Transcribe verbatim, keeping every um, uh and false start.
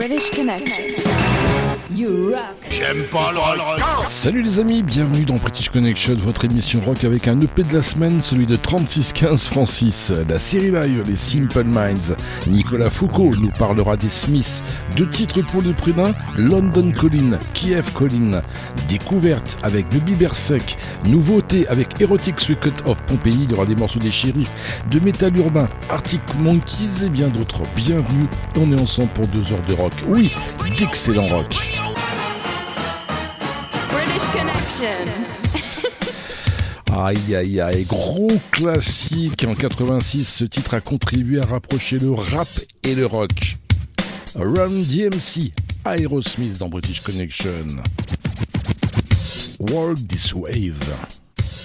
British Connection. You rock. J'aime pas le rock. Salut les amis, bienvenue dans British Connection, votre émission rock avec un E P de la semaine, celui de trente-six quinze Francis. La série live, les Simple Minds. Nicolas Foucault nous parlera des Smiths. Deux titres pour le prix d'un, London Calling, Kiev Calling. Découverte avec Baby Bersek. Nouveauté avec Erotic Circuit of Pompéi. Il y aura des morceaux des Shérifs, de métal urbain, Arctic Monkeys et bien d'autres. Bienvenue, on est ensemble pour deux heures de rock. Oui, d'excellent rock. British Connection. Aïe aïe aïe, gros classique. En quatre-vingt-six, ce titre a contribué à rapprocher le rap et le rock. Run D M C, Aerosmith dans British Connection. Walk This Wave.